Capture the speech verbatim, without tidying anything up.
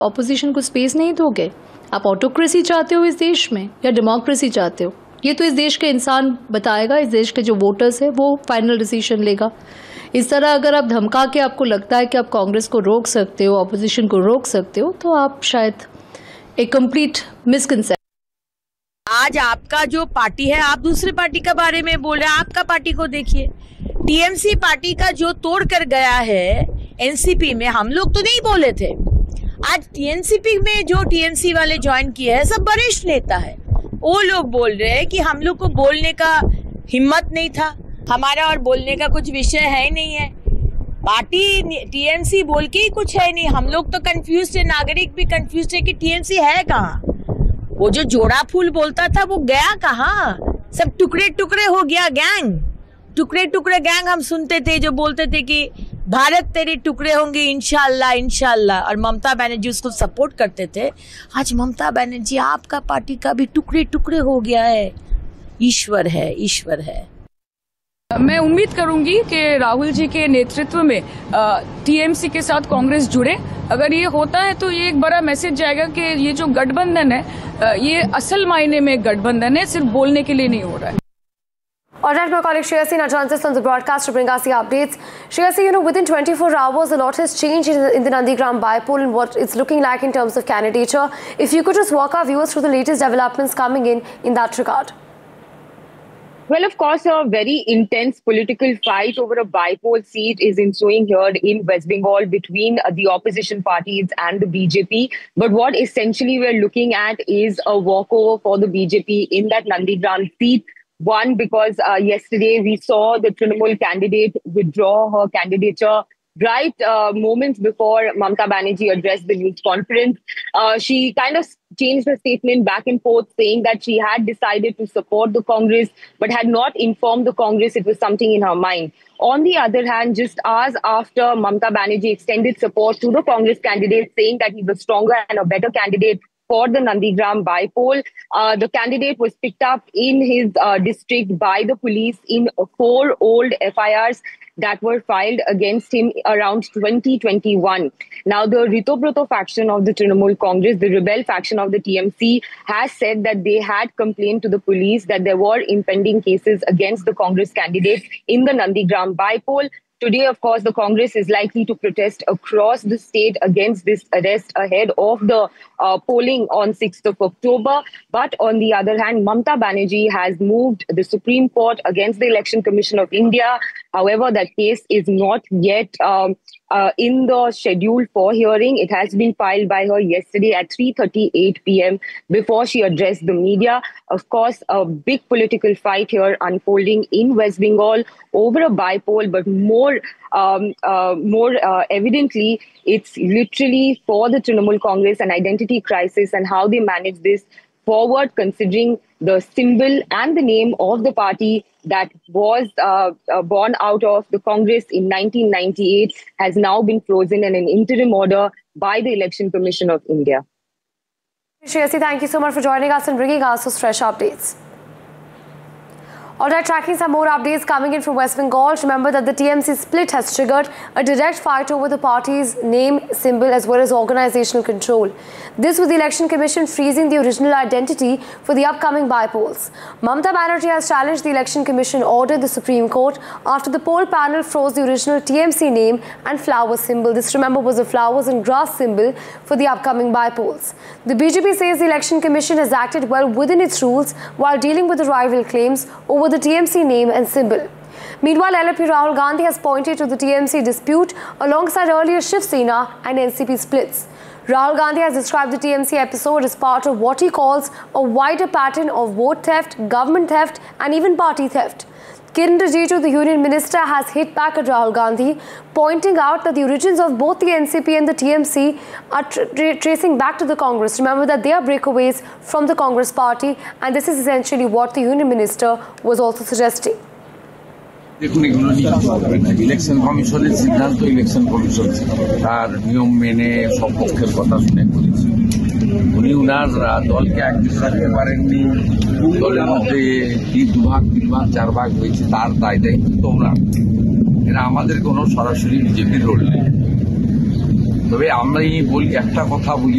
Opposition को space नहीं दोगे? आप ऑटोक्रेसी चाहते हो इस देश में या डेमोक्रेसी चाहते हो? ये तो इस देश के इंसान बताएगा, इस देश के जो वोटर्स है वो फाइनल डिसीजन लेगा। इस तरह अगर आप धमका के आपको लगता है कि आप कांग्रेस को रोक सकते हो, ऑपोजिशन को रोक सकते हो, तो आप शायद एक कंप्लीट मिसकंसेप्शन। आज आपका जो पार्टी है, आप दूसरे पार्टी का बारे में बोल रहे हैं। आपका पार्टी को देखिए, टीएमसी पार्टी का जो तोड़ कर गया है एनसीपी में, हम लोग तो नहीं बोले थे। आज टीएनसीपी में जो टीएमसी वाले ज्वाइन किए हैं सब वरिष्ठ नेता है, वो लोग बोल रहे हैं कि हम लोग को बोलने का हिम्मत नहीं था, हमारा और बोलने का कुछ विषय है ही नहीं है। पार्टी टीएमसी बोल के ही कुछ है नहीं। हम लोग तो कंफ्यूज है, नागरिक भी कंफ्यूज है कि टीएमसी है कहाँ। वो जो जोड़ा फूल बोलता था वो गया कहाँ? सब टुकड़े टुकड़े हो गया गैंग, टुकड़े टुकड़े गैंग हम सुनते थे जो बोलते थे कि भारत तेरे टुकड़े होंगे इंशाल्लाह इंशाल्लाह, और ममता बनर्जी उसको सपोर्ट करते थे। आज ममता बनर्जी आपका पार्टी का भी टुकड़े टुकड़े हो गया है। ईश्वर है, ईश्वर है। मैं उम्मीद करूंगी कि राहुल जी के नेतृत्व में टीएमसी के साथ कांग्रेस जुड़े। अगर ये होता है तो ये एक बड़ा मैसेज जाएगा कि ये जो गठबंधन है ये असल मायने में गठबंधन है, सिर्फ बोलने के लिए नहीं हो रहा है। All right, my colleague Shreyasi now joins us on the broadcast to bring us the updates. Shreyasi, you know, within twenty-four hours, a lot has changed in the Nandigram Bipoll and what it's looking like in terms of candidature. If you could just walk our viewers through the latest developments coming in in that regard. Well, of course, a very intense political fight over a Bipoll seat is ensuing here in West Bengal between uh, the opposition parties and the B J P. But what essentially we're looking at is a walkover for the B J P in that Nandigram seat. One, because uh, yesterday we saw the Trinamool candidate withdraw her candidature right uh, moments before Mamta Banerjee addressed the news conference. Uh, she kind of changed her statement back and forth, saying that she had decided to support the Congress, but had not informed the Congress it was something in her mind. On the other hand, just hours after Mamta Banerjee extended support to the Congress candidate, saying that he was stronger and a better candidate for the Nandigram Bipoll, uh, the candidate was picked up in his uh, district by the police in four old F I Rs that were filed against him around twenty twenty-one. Now, the Ritobroto faction of the Trinamool Congress, the rebel faction of the T M C, has said that they had complained to the police that there were impending cases against the Congress candidates in the Nandigram Bipoll. Today, of course, the Congress is likely to protest across the state against this arrest ahead of the uh, polling on sixth of October. But on the other hand, Mamta Banerjee has moved the Supreme Court against the Election Commission of India. However, that case is not yet um, uh, in the schedule for hearing. It has been filed by her yesterday at three thirty-eight p m before she addressed the media. Of course, a big political fight here unfolding in West Bengal over a Bipoll, but more Um, uh, more uh, evidently, it's literally for the Trinamool Congress an identity crisis and how they manage this forward, considering the symbol and the name of the party that was uh, uh, born out of the Congress in nineteen ninety-eight has now been frozen in an interim order by the Election Commission of India. Shreyasi, thank you so much for joining us and bringing us those fresh updates. All right, tracking some more updates coming in from West Bengal. Remember that the T M C split has triggered a direct fight over the party's name, symbol as well as organizational control. This with the Election Commission freezing the original identity for the upcoming Bipolls. Mamta Banerjee has challenged the Election Commission order the Supreme Court after the poll panel froze the original T M C name and flower symbol. This, remember, was a flowers and grass symbol for the upcoming Bipolls. The B J P says the Election Commission has acted well within its rules while dealing with the rival claims over the T M C name and symbol. Meanwhile, L L P Rahul Gandhi has pointed to the T M C dispute alongside earlier Shiv Sena and N C P splits. Rahul Gandhi has described the T M C episode as part of what he calls a wider pattern of vote theft, government theft and even party theft. Kiran Rijiju, the union minister, has hit back at Rahul Gandhi, pointing out that the origins of both the N C P and the T M C are tra tra tracing back to the Congress. Remember that they are breakaways from the Congress party, and this is essentially what the union minister was also suggesting. দেখুন, এগুলো election কমিশনের সিদ্ধান্ত, election commission তার নিয়ম মেনে সব পক্ষের কথা শুনে করেছে। উনি উনার দলকে একজোট রাখতে পারেননি, দলের মধ্যে কি দুভাগ তিন ভাগ চার ভাগ হয়েছে তার দায়টাই কিন্তু ওনার। এরা আমাদের কোনো সরাসরি বিজেপির রোল নেই। তবে আমি বলি একটা কথা বলি